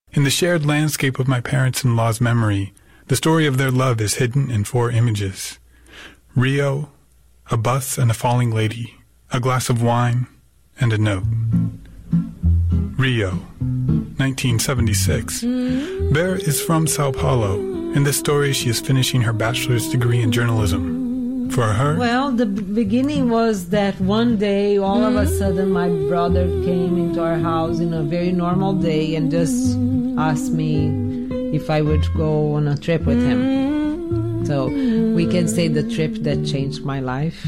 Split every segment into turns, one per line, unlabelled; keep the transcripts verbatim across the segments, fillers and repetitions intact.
In the shared landscape of my parents-in-law's memory, the story of their love is hidden in four images. Rio, a bus and a falling lady, a glass of wine, and a note. Rio, nineteen seventy-six. Vera is from Sao Paulo. In this story, she is finishing her bachelor's degree in journalism. For her?
Well, the b- beginning was that one day, all of a sudden, my brother came into our house in a very normal day and just asked me if I would go on a trip with him. So we can say the trip that changed my life.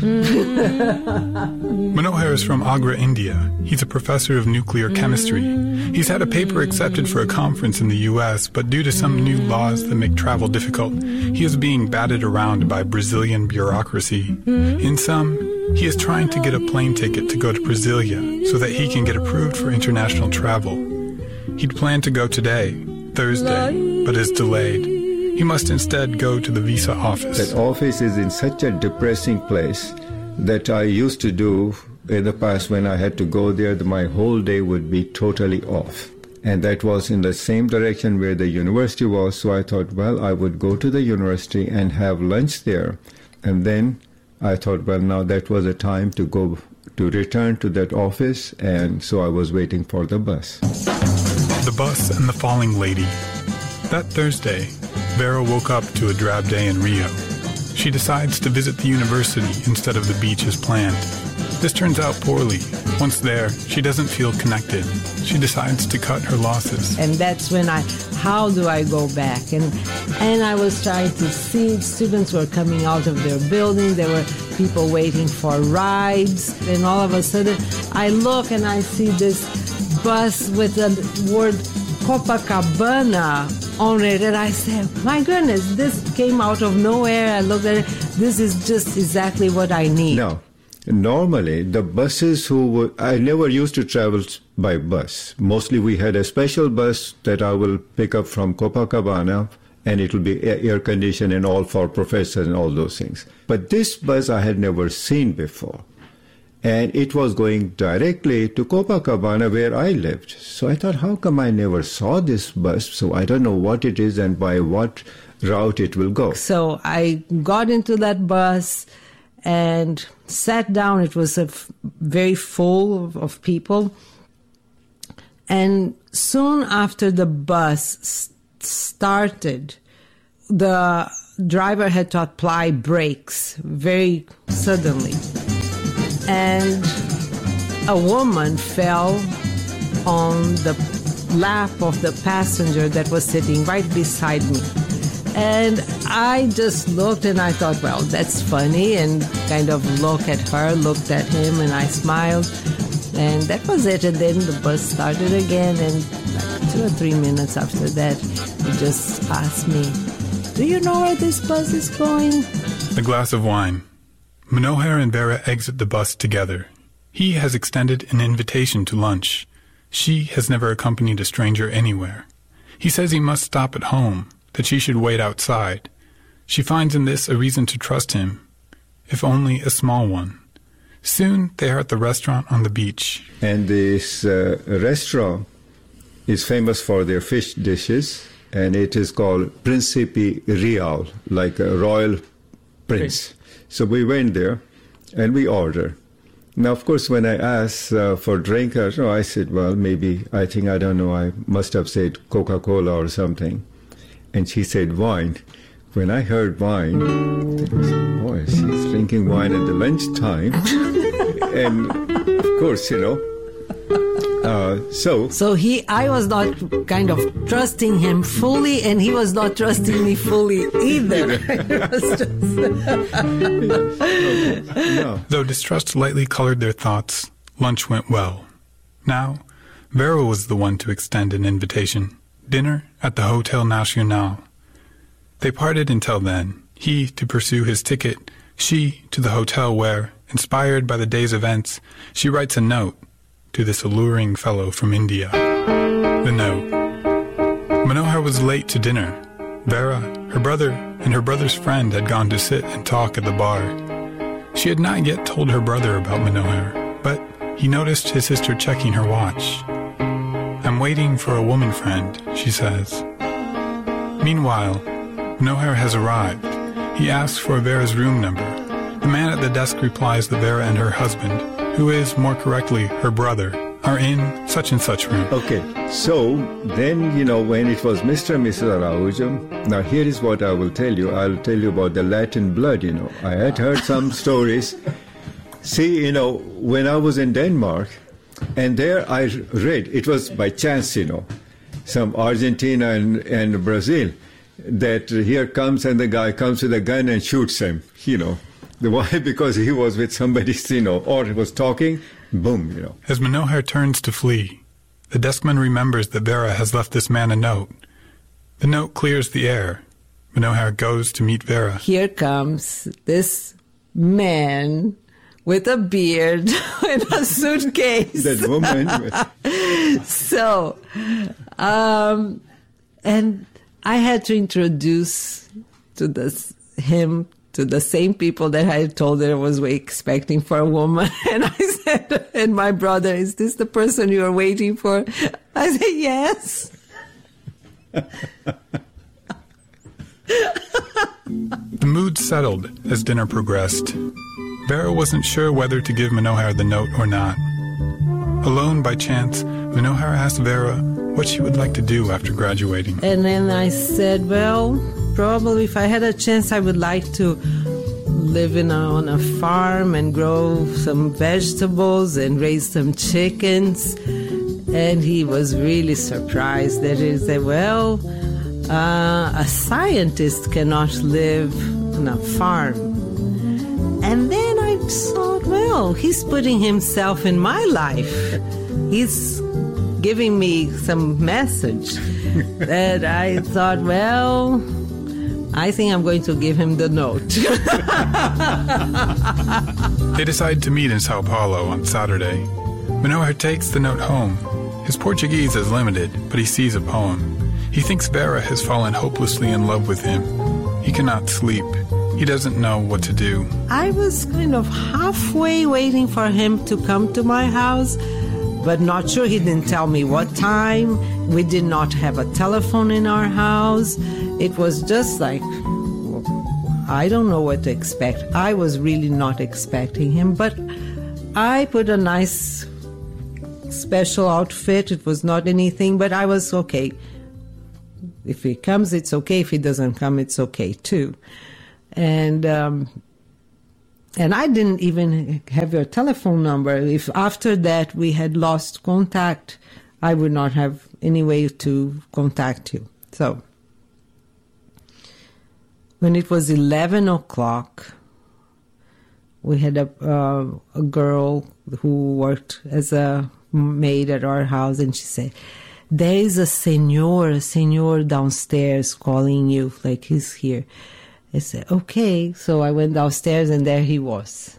Manohar is from Agra, India. He's a professor of nuclear chemistry. He's had a paper accepted for a conference in the U S, but due to some new laws that make travel difficult, he is being batted around by Brazilian bureaucracy. In sum, he is trying to get a plane ticket to go to Brasilia so that he can get approved for international travel. He'd planned to go today, Thursday, but is delayed. He must instead go to the visa office.
That office is in such a depressing place that I used to do in the past when I had to go there, my whole day would be totally off. And that was in the same direction where the university was, so I thought, well, I would go to the university and have lunch there. And then I thought, well, now that was a time to go to return to that office, and so I was waiting for the bus.
The bus and the falling lady. That Thursday, Vera woke up to a drab day in Rio. She decides to visit the university instead of the beach as planned. This turns out poorly. Once there, she doesn't feel connected. She decides to cut her losses.
And that's when I, how do I go back? And and I was trying to see, students were coming out of their building, there were people waiting for rides, and all of a sudden I look and I see this bus with the word Copacabana on it, and I said, my goodness, this came out of nowhere. I looked at it, this is just exactly what I need.
No. Normally, the buses who would, I never used to travel by bus. Mostly we had a special bus that I will pick up from Copacabana, and it will be air conditioned and all for professors and all those things. But this bus I had never seen before. And it was going directly to Copacabana where I lived. So I thought, how come I never saw this bus? So I don't know what it is and by what route it will go.
So I got into that bus and sat down. It was a f- very full of, of people. And soon after the bus s- started, the driver had to apply brakes very suddenly. And a woman fell on the lap of the passenger that was sitting right beside me. And I just looked and I thought, well, that's funny, and kind of looked at her, looked at him, and I smiled. And that was it. And then the bus started again, and like two or three minutes after that, he just asked me, do you know where this bus is going?
A glass of wine. Manohar and Vera exit the bus together. He has extended an invitation to lunch. She has never accompanied a stranger anywhere. He says he must stop at home, that she should wait outside. She finds in this a reason to trust him, if only a small one. Soon they are at the restaurant on the beach.
And this uh, restaurant is famous for their fish dishes, and it is called Príncipe Real, like a royal prince. So we went there and we ordered. Now, of course, when I asked uh, for drink, uh, no, I said, well, maybe, I think, I don't know, I must have said Coca-Cola or something. And she said wine. When I heard wine, I said, boy, she's drinking wine at the lunchtime. And, of course, you know, Uh, so
so he I was not kind of trusting him fully, and he was not trusting me fully either. just...
no. Though distrust lightly colored their thoughts, lunch went well. Now, Vera was the one to extend an invitation. Dinner at the Hotel Nacional. They parted until then, he to pursue his ticket, she to the hotel where, inspired by the day's events, she writes a note to this alluring fellow from India. The note. Manohar was late to dinner. Vera, her brother, and her brother's friend had gone to sit and talk at the bar. She had not yet told her brother about Manohar, but he noticed his sister checking her watch. I'm waiting for a woman friend, she says. Meanwhile, Manohar has arrived. He asks for Vera's room number. The man at the desk replies that Vera and her husband, who is, more correctly, her brother, are in such and such room.
Okay, so then, you know, when it was Mister and Missus Araujo, now here is what I will tell you. I'll tell you about the Latin blood, you know. I had heard some stories. See, you know, when I was in Denmark, and there I read, it was by chance, you know, some Argentina and, and Brazil, that here comes and the guy comes with a gun and shoots him, you know. Why? Because he was with somebody, you know, or he was talking, boom, you know.
As Manohar turns to flee, the deskman remembers that Vera has left this man a note. The note clears the air. Manohar goes to meet Vera.
Here comes this man with a beard and a suitcase.
That woman.
So, um, and I had to introduce to this, him to the same people that I told her I was expecting for a woman. And I said, and my brother, is this the person you are waiting for? I said, yes.
The mood settled as dinner progressed. Vera wasn't sure whether to give Manohar the note or not. Alone by chance, Manohar asked Vera what she would like to do after graduating.
And then I said, well, probably if I had a chance, I would like to live in a, on a farm and grow some vegetables and raise some chickens. And he was really surprised that he said, well, uh, a scientist cannot live on a farm. And then I thought, well, he's putting himself in my life. He's giving me some message. And I thought, well, I think I'm going to give him the note.
They decide to meet in Sao Paulo on Saturday. Manohar takes the note home. His Portuguese is limited, but he sees a poem. He thinks Vera has fallen hopelessly in love with him. He cannot sleep. He doesn't know what to do.
I was kind of halfway waiting for him to come to my house, but not sure. He didn't tell me what time. We did not have a telephone in our house. It was just like, I don't know what to expect. I was really not expecting him, but I put a nice special outfit. It was not anything, but I was okay. If he comes, it's okay. If he doesn't come, it's okay too. And um, and I didn't even have your telephone number. If after that we had lost contact, I would not have any way to contact you. So when it was eleven o'clock, we had a, uh, a girl who worked as a maid at our house, and she said, there is a senor, a senor downstairs calling you, like he's here. I said, okay. So I went downstairs, and there he was.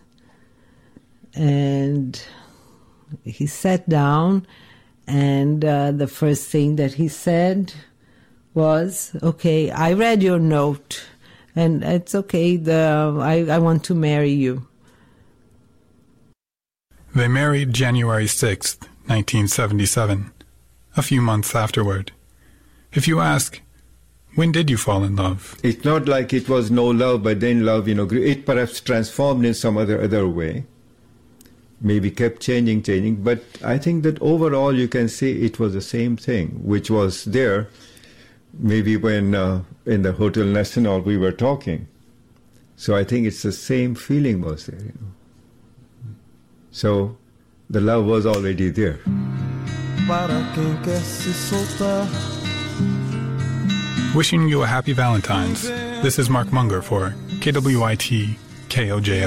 And he sat down, and uh, the first thing that he said was, okay, I read your note, and it's okay, the, I, I want to marry you.
They married January sixth, nineteen seventy-seven, a few months afterward. If you ask, when did you fall in love?
It's not like it was no love, but then love, you know, it perhaps transformed in some other other way. Maybe kept changing, changing. But I think that overall you can see it was the same thing, which was there maybe when uh, in the Hotel Nacional we were talking. So I think it's the same feeling was there, you know. So the love was already there.
Wishing you a happy Valentine's. This is Mark Munger for K W I T K O J F.